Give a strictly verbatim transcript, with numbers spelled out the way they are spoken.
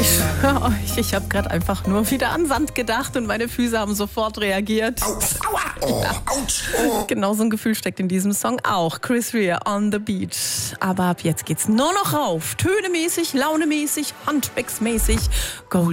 Ich schwöre euch, ich habe gerade einfach nur wieder an Sand gedacht und meine Füße haben sofort reagiert. Au, aua, oh, Ja. ouch, oh. Genau so ein Gefühl steckt in diesem Song auch. Chris Rea, On the Beach. Aber ab jetzt geht's nur noch rauf. Tönemäßig, launemäßig, handwerksmäßig. Gold.